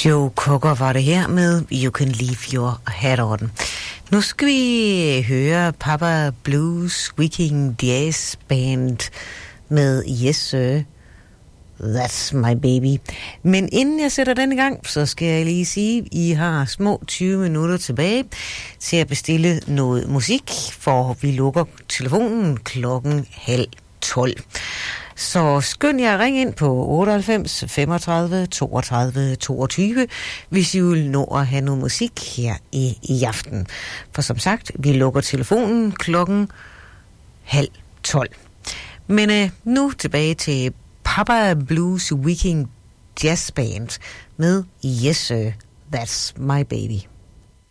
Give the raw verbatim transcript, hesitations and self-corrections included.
Joe Cocker var det her med You Can Leave Your Hat On. Nu skal vi høre Papa Blues Viking Jazz Band med Yes Sir, That's My Baby. Men inden jeg sætter den i gang, så skal jeg lige sige, at I har små tyve minutter tilbage til at bestille noget musik, for vi lukker telefonen klokken halv tolv. Så skynd jer at ringe ind på otteoghalvfems femogtredive toogtredive toogtyve, hvis I vil nå at have noget musik her i, i aften. For som sagt, vi lukker telefonen klokken halv tolv. Men øh, nu tilbage til Papa Blues Viking Jazz Band med Yes Sir, That's My Baby.